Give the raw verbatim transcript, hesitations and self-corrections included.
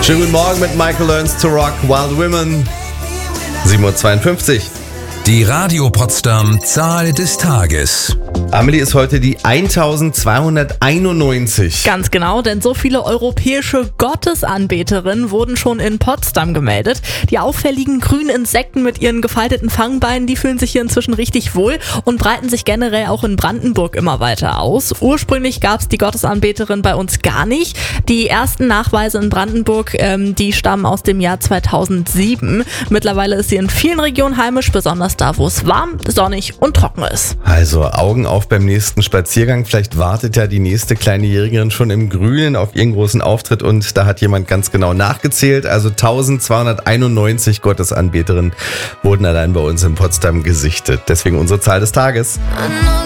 Schönen guten Morgen mit Michael Learns to Rock, Wild Women. sieben Uhr zweiundfünfzig. Die Radio Potsdam Zahl des Tages. Amelie, ist heute die eintausendzweihunderteinundneunzig. Ganz genau, denn so viele europäische Gottesanbeterinnen wurden schon in Potsdam gemeldet. Die auffälligen grünen Insekten mit ihren gefalteten Fangbeinen, die fühlen sich hier inzwischen richtig wohl und breiten sich generell auch in Brandenburg immer weiter aus. Ursprünglich gab es die Gottesanbeterin bei uns gar nicht. Die ersten Nachweise in Brandenburg, ähm, die stammen aus dem Jahr zweitausendsieben. Mittlerweile ist sie in vielen Regionen heimisch, besonders da, wo es warm, sonnig und trocken ist. Also Augen auf beim nächsten Spaziergang. Vielleicht wartet ja die nächste kleine Jägerin schon im Grünen auf ihren großen Auftritt und da hat jemand ganz genau nachgezählt. Also eintausendzweihunderteinundneunzig Gottesanbeterinnen wurden allein bei uns in Potsdam gesichtet. Deswegen unsere Zahl des Tages.